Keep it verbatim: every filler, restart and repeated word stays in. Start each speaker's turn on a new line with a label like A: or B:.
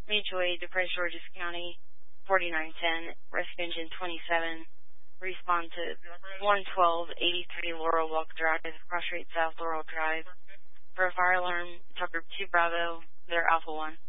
A: Mutual Aid, Depression, Georges County, forty-nine ten, Rescue Engine twenty-seven. Respond to one twelve eighty-three Laurel Walk Drive, Cross Street South Laurel Drive. For a fire alarm, talk group two Bravo, they're Alpha one.